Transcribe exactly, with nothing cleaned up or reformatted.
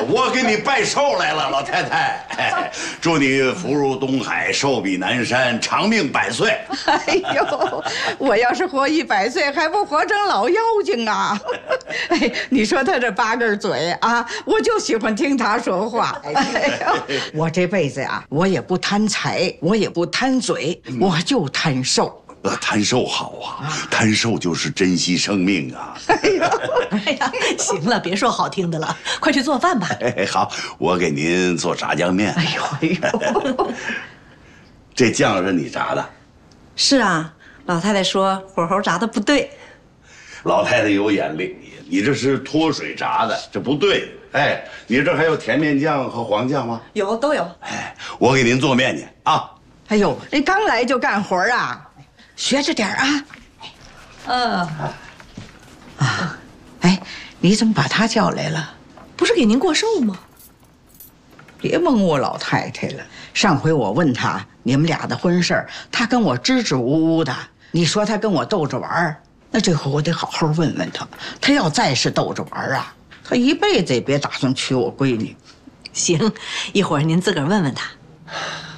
我给你拜寿来了，老太太，祝你福如东海，寿比南山，长命百岁。 哎呦，我要是活一百岁，还不活成老妖精啊？哎，你说他这八根嘴啊，我就喜欢听他说话。哎呦，我这辈子呀，我也不贪财，我也不贪嘴，我就贪寿。 呃，贪寿好啊，贪寿就是珍惜生命啊。 哎呀，行了，别说好听的了，快去做饭吧。 哎，好，我给您做炸酱面。 哎呦哎呦， 这酱是你炸的？ 是啊，老太太说火候炸的不对。 老太太有眼力，你这是脱水炸的，这不对。哎，你这还有甜面酱和黄酱吗？ 有，都有。 哎，我给您做面去啊。 哎呦，你刚来就干活啊？学着点啊！ 嗯， 啊，哎，你怎么把他叫来了？ 不是给您过寿吗？ 别蒙我老太太了。上回我问他你们俩的婚事儿，他跟我支支吾吾的。你说他跟我逗着玩儿，那这回我得好好问问他。他要再是逗着玩儿啊，他一辈子也别打算娶我闺女。 行，一会儿您自个儿问问他。